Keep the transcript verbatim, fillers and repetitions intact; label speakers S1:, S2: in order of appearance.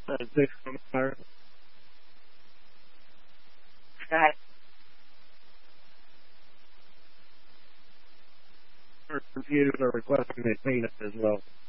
S1: Uh, six our
S2: Right.
S1: reviews are requesting they clean it as well.